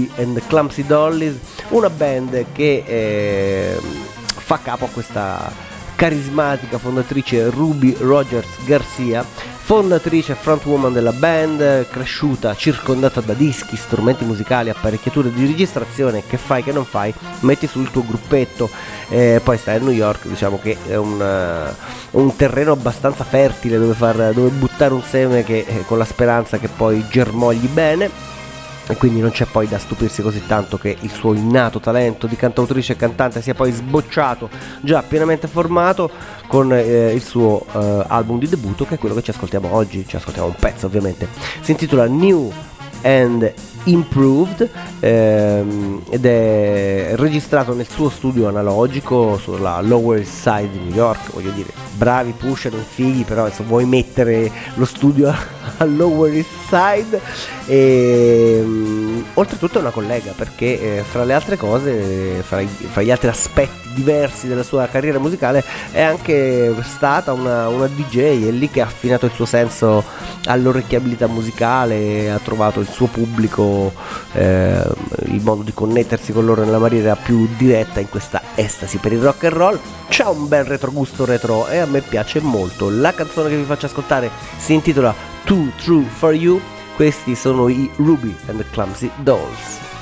Ruby and the Clumsy Dollies, una band che fa capo a questa carismatica fondatrice Ruby Rogers Garcia, fondatrice e frontwoman della band, cresciuta circondata da dischi, strumenti musicali, apparecchiature di registrazione. Che fai che non fai, metti sul tuo gruppetto, poi stai a New York, diciamo che è un terreno abbastanza fertile dove buttare un seme che con la speranza che poi germogli bene. E quindi non c'è poi da stupirsi così tanto che il suo innato talento di cantautrice e cantante sia poi sbocciato già pienamente formato con il suo album di debutto, che è quello che ci ascoltiamo oggi. Ci ascoltiamo un pezzo, ovviamente. Si intitola New and Improved ed è registrato nel suo studio analogico sulla Lower East Side di New York. Voglio dire, bravi Pusher, fighi, però se vuoi mettere lo studio al Lower East Side. E oltretutto è una collega, perché fra le altre cose, fra gli altri aspetti diversi della sua carriera musicale, è anche stata una DJ. È lì che ha affinato il suo senso all'orecchiabilità musicale, ha trovato il suo pubblico, il modo di connettersi con loro nella maniera più diretta in questa estasi per il rock and roll. C'ha un bel retrogusto retro e a me piace molto. La canzone che vi faccio ascoltare si intitola Too True For You. Questi sono i Ruby and the Clumsy Dolls.